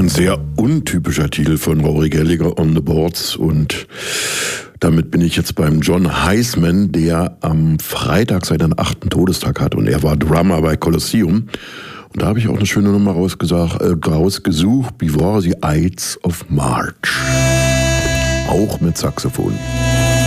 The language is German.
Ein sehr untypischer Titel von Rory Gallagher, On the Boards, und damit bin ich jetzt beim John Heisman, der am Freitag seinen 8. Todestag hat, und er war Drummer bei Colosseum. Und da habe ich auch eine schöne Nummer rausgesucht, Before the Ides of March. Auch mit Saxophon.